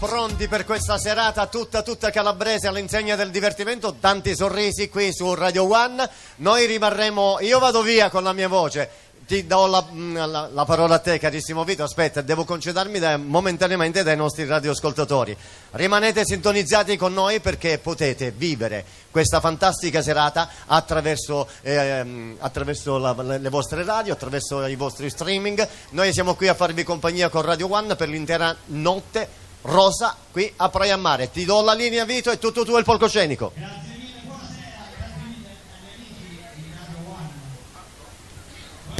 Pronti per questa serata tutta calabrese all'insegna del divertimento, tanti sorrisi qui su Radio One. Noi rimarremo, io vado via con la mia voce, ti do la parola a te carissimo Vito, aspetta, devo concedarmi momentaneamente dai nostri radioascoltatori. Rimanete sintonizzati con noi perché potete vivere questa fantastica serata attraverso le vostre radio, attraverso i vostri streaming. Noi siamo qui a farvi compagnia con Radio One per l'intera notte rosa qui a Praia Mare. Ti do la linea Vito, è tutto tu il palcoscenico. Grazie.